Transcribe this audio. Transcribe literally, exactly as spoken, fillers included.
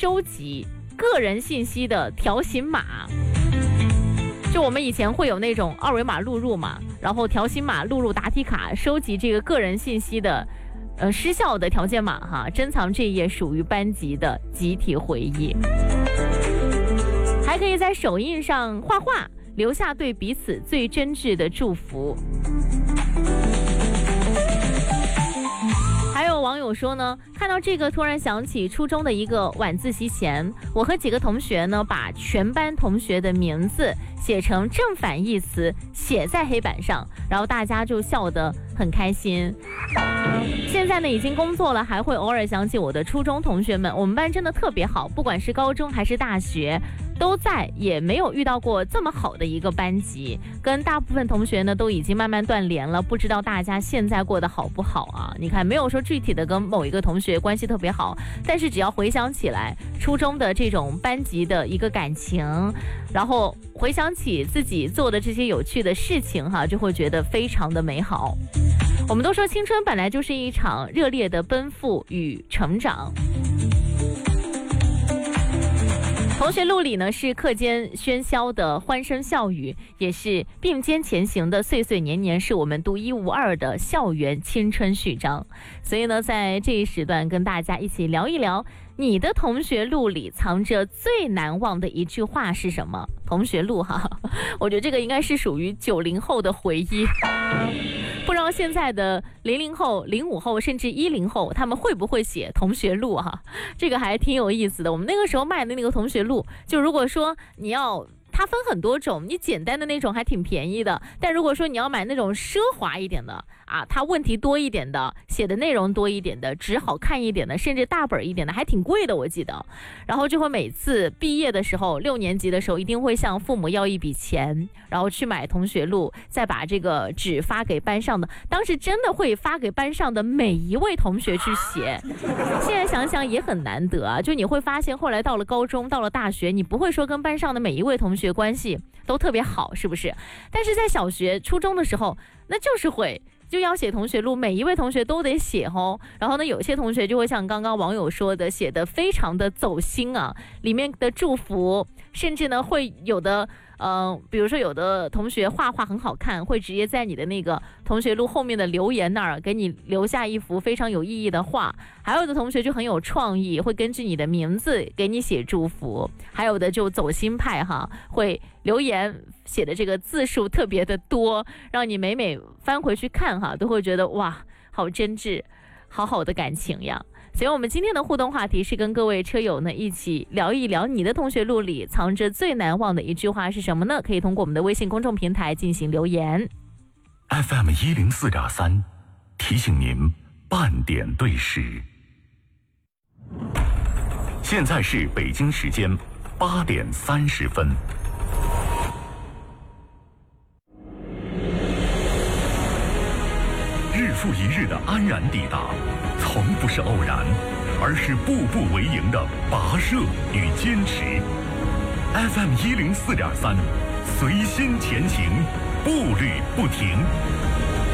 收集个人信息的条形码。就我们以前会有那种二维码录入嘛，然后条形码录入答题卡，收集这个个人信息的呃失效的条件码哈，珍藏这一页属于班级的集体回忆。还可以在手印上画画，留下对彼此最真挚的祝福。还有网友说呢，看到这个突然想起初中的一个晚自习前，我和几个同学呢把全班同学的名字写成正反义词写在黑板上，然后大家就笑得很开心。现在呢已经工作了，还会偶尔想起我的初中同学们，我们班真的特别好，不管是高中还是大学都在，也没有遇到过这么好的一个班级。跟大部分同学呢都已经慢慢断联了，不知道大家现在过得好不好啊？你看，没有说具体的跟某一个同学关系特别好，但是只要回想起来初中的这种班级的一个感情，然后回想起自己做的这些有趣的事情哈，就会觉得非常的美好。我们都说青春本来就是一场热烈的奔赴与成长。同学录里呢是课间喧嚣的欢声笑语，也是并肩前行的岁岁年年，是我们独一无二的校园青春序章。所以呢，在这一时段跟大家一起聊一聊，你的同学录里藏着最难忘的一句话是什么？同学录哈，我觉得这个应该是属于九零后的回忆。不知道现在的零零后、零五后甚至一零后，他们会不会写同学录哈？这个还挺有意思的。我们那个时候卖的那个同学录，就如果说你要，它分很多种，你简单的那种还挺便宜的，但如果说你要买那种奢华一点的啊，它问题多一点的，写的内容多一点的，纸好看一点的，甚至大本一点的，还挺贵的我记得。然后就会每次毕业的时候，六年级的时候一定会向父母要一笔钱，然后去买同学录，再把这个纸发给班上的，当时真的会发给班上的每一位同学去写。现在想想也很难得啊，就你会发现后来到了高中，到了大学，你不会说跟班上的每一位同学关系都特别好，是不是？但是在小学初中的时候，那就是会就要写同学录，每一位同学都得写哦。然后呢，有些同学就会像刚刚网友说的，写的非常的走心啊，里面的祝福，甚至呢会有的呃，比如说有的同学画画很好看，会直接在你的那个同学录后面的留言那儿给你留下一幅非常有意义的画。还有的同学就很有创意，会根据你的名字给你写祝福。还有的就走心派哈，会留言写的这个字数特别的多，让你每每翻回去看哈，都会觉得哇，好真挚，好好的感情呀。所以我们今天的互动话题是跟各位车友呢一起聊一聊，你的同学录里藏着最难忘的一句话是什么呢？可以通过我们的微信公众平台进行留言。 F M 一零四点三提醒您半点对时，现在是北京时间八点三十分。日复一日的安然抵达，从不是偶然，而是步步为营的跋涉与坚持。F M 一零四点三，随心前行，步履不停。